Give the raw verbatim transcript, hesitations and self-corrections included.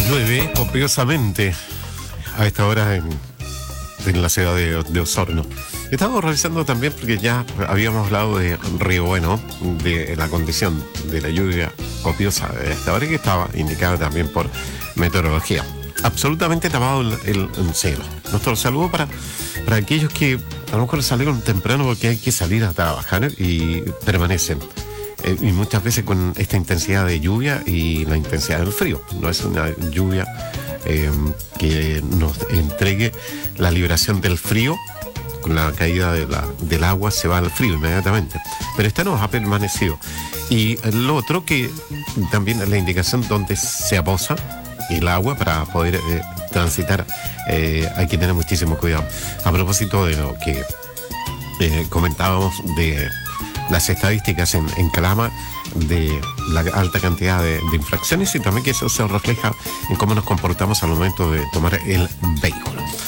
Llueve copiosamente a esta hora en, en la ciudad de, de Osorno. Estamos revisando también porque ya habíamos hablado de Río Bueno, de la condición de la lluvia copiosa de esta hora, que estaba indicada también por meteorología. Absolutamente tapado el, el, el cielo. Nuestro saludo para, para aquellos que a lo mejor salieron temprano porque hay que salir a trabajar y permanecen. Eh, y muchas veces con esta intensidad de lluvia y la intensidad del frío. No es una lluvia eh, que nos entregue la liberación del frío. Con la caída de la, del agua se va al frío inmediatamente. Pero esta nos ha permanecido. Y lo otro que también es la indicación donde se aposa el agua para poder eh, transitar. Eh, hay que tener muchísimo cuidado. A propósito de lo que eh, comentábamos de las estadísticas en, en Calama, de la alta cantidad de, de infracciones, y también que eso se refleja en cómo nos comportamos al momento de tomar el vehículo.